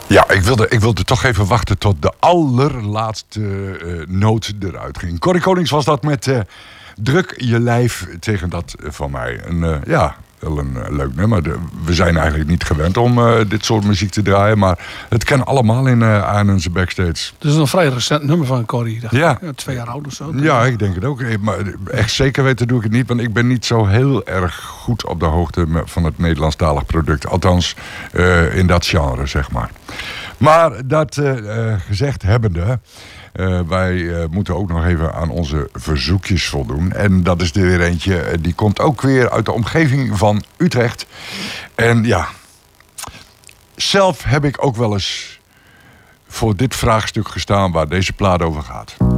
Ja, ik wilde toch even wachten tot de allerlaatste noot eruit ging. Corrie Konings was dat met Druk je lijf tegen dat van mij. Wel een leuk nummer. We zijn eigenlijk niet gewend om dit soort muziek te draaien. Maar het kan allemaal in Arnhemse Backstage. Het is een vrij recent nummer van Corrie. Ja. 2 jaar oud of zo. Ja, ik denk het ook. Maar echt zeker weten doe ik het niet. Want ik ben niet zo heel erg goed op de hoogte van het Nederlandstalig product. Althans, in dat genre, zeg maar. Maar dat gezegd hebbende... wij moeten ook nog even aan onze verzoekjes voldoen. En dat is er weer eentje. Die komt ook weer uit de omgeving van Utrecht. En ja, zelf heb ik ook wel eens voor dit vraagstuk gestaan waar deze plaat over gaat.